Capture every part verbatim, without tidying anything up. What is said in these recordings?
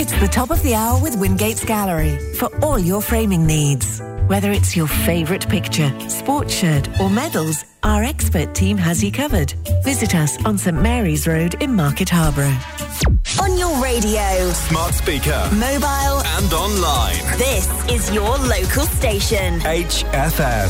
It's the top of the hour with Wingates Gallery for all your framing needs. Whether it's your favourite picture, sports shirt or medals, our expert team has you covered. Visit us on St Mary's Road in Market Harborough. On your radio, smart speaker, mobile and online. This is your local station. H F M.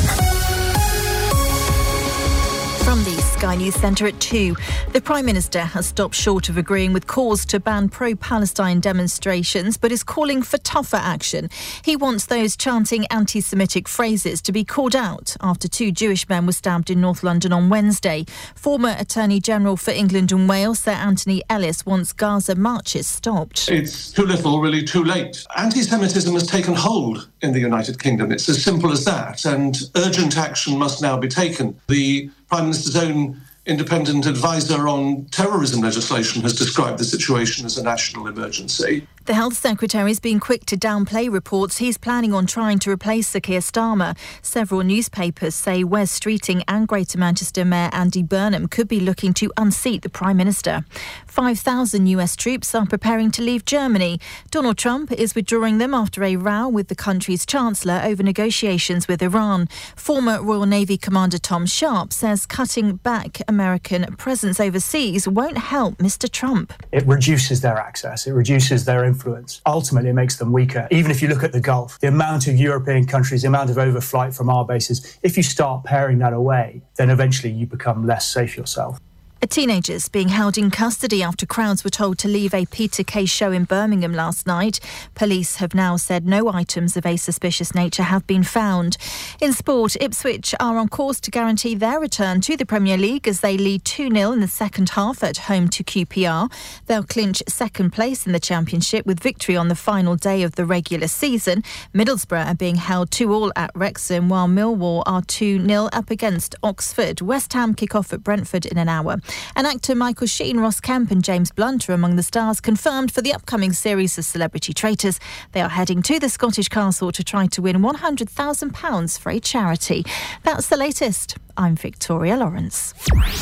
From the Sky News Centre at two, the Prime Minister has stopped short of agreeing with calls to ban pro-Palestine demonstrations, but is calling for tougher action. He wants those chanting anti-Semitic phrases to be called out after two Jewish men were stabbed in North London on Wednesday. Former Attorney General for England and Wales, Sir Anthony Ellis, wants Gaza marches stopped. It's too little, really too late. Anti-Semitism has taken hold in the United Kingdom. It's as simple as that, and urgent action must now be taken. The Prime Minister's own independent advisor on terrorism legislation has described the situation as a national emergency. The Health Secretary has been quick to downplay reports he's planning on trying to replace Sir Keir Starmer. Several newspapers say Wes Streeting and Greater Manchester Mayor Andy Burnham could be looking to unseat the Prime Minister. five thousand U S troops are preparing to leave Germany. Donald Trump is withdrawing them after a row with the country's Chancellor over negotiations with Iran. Former Royal Navy Commander Tom Sharp says cutting back American presence overseas won't help Mister Trump. It reduces their access, it reduces their influence. Ultimately, it makes them weaker. Even if you look at the Gulf, the amount of European countries, the amount of overflight from our bases, if you start paring that away, then eventually you become less safe yourself. A teenager's being held in custody after crowds were told to leave a Peter Kay show in Birmingham last night. Police have now said no items of a suspicious nature have been found. In sport, Ipswich are on course to guarantee their return to the Premier League as they lead two nil in the second half at home to Q P R. They'll clinch second place in the Championship with victory on the final day of the regular season. Middlesbrough are being held two all at Wrexham, while Millwall are two nil up against Oxford. West Ham kick off at Brentford in an hour. And actor Michael Sheen, Ross Kemp and James Blunt are among the stars confirmed for the upcoming series of Celebrity Traitors. They are heading to the Scottish castle to try to win one hundred thousand pounds for a charity. That's the latest. I'm Victoria Lawrence.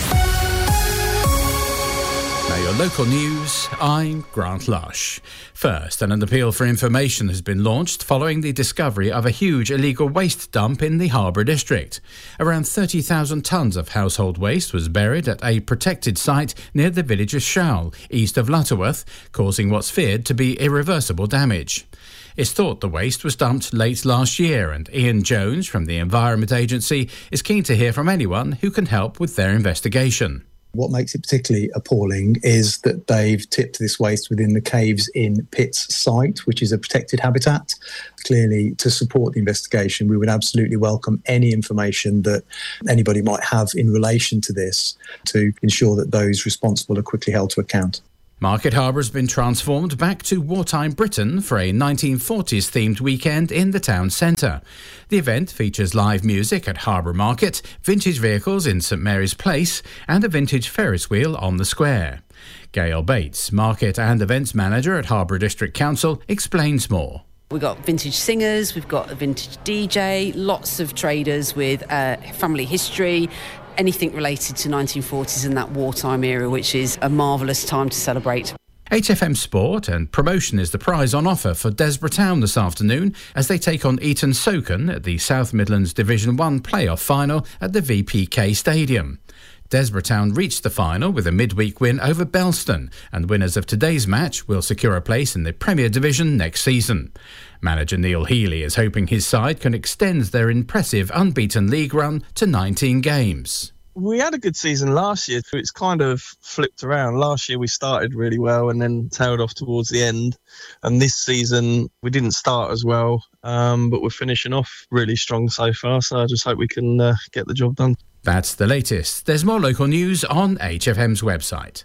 Now your local news, I'm Grant Lush. First, an appeal for information has been launched following the discovery of a huge illegal waste dump in the Harbour district. Around thirty thousand tonnes of household waste was buried at a protected site near the village of Showell, east of Lutterworth, causing what's feared to be irreversible damage. It's thought the waste was dumped late last year, and Ian Jones from the Environment Agency is keen to hear from anyone who can help with their investigation. What makes it particularly appalling is that they've tipped this waste within the Caves in Pitts site, which is a protected habitat. Clearly, to support the investigation, we would absolutely welcome any information that anybody might have in relation to this to ensure that those responsible are quickly held to account. Market Harbour has been transformed back to wartime Britain for a nineteen forties themed weekend in the town centre. The event features live music at Harbour Market, vintage vehicles in St Mary's Place and a vintage Ferris wheel on the square. Gail Bates, Market and Events Manager at Harbour District Council, explains more. We've got vintage singers, we've got a vintage D J, lots of traders with uh, family history, anything related to nineteen forties and that wartime era, which is a marvellous time to celebrate. H F M Sport and promotion is the prize on offer for Desborough Town this afternoon as they take on Eton Soken at the South Midlands Division one playoff final at the V P K Stadium. Desborough Town reached the final with a midweek win over Belston, and winners of today's match will secure a place in the Premier Division next season. Manager Neil Healy is hoping his side can extend their impressive unbeaten league run to nineteen games. We had a good season last year. It's kind of flipped around. Last year we started really well and then tailed off towards the end. And this season we didn't start as well, um, but we're finishing off really strong so far. So I just hope we can uh, get the job done. That's the latest. There's more local news on H F M's website.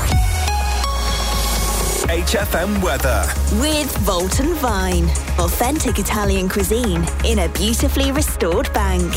H F M weather. With Volton Vine. Authentic Italian cuisine in a beautifully restored bank.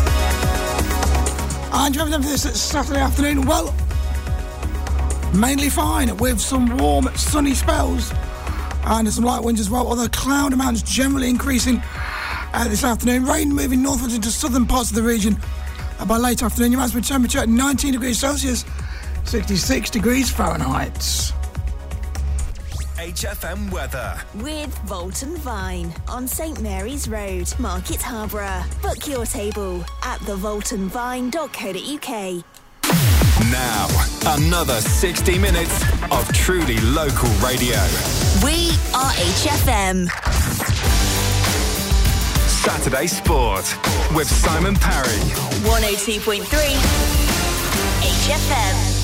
And you have them for this Saturday afternoon? Well, mainly fine with some warm, sunny spells and some light winds as well, although cloud amounts generally increasing uh, this afternoon. Rain moving northwards into southern parts of the region uh, by late afternoon. Your maximum temperature at nineteen degrees Celsius, sixty-six degrees Fahrenheit. H F M weather. With Volton Vine on St Mary's Road, Market Harborough. Book your table at the volton vine dot co dot uk. Now, another sixty minutes of truly local radio. We are H F M. Saturday Sport with Simon Parry. one oh two point three H F M.